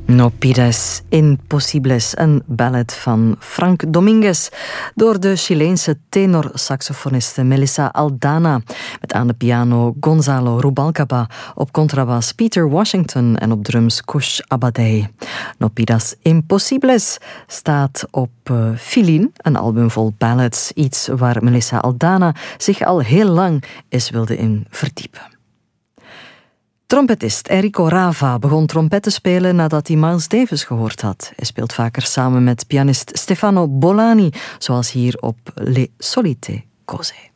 No pides imposibles, een ballad van Frank Dominguez door de Chileense tenorsaxofoniste Melissa Aldana, met aan de piano Gonzalo Rubalcaba, op contrabas Peter Washington en op drums Kush Abadei. No pidas imposibles staat op Filin, een album vol ballads, iets waar Melissa Aldana zich al heel lang eens wilde in verdiepen. Trompetist Enrico Rava begon trompet te spelen nadat hij Miles Davis gehoord had. Hij speelt vaker samen met pianist Stefano Bolani, zoals hier op Le Solite Cose.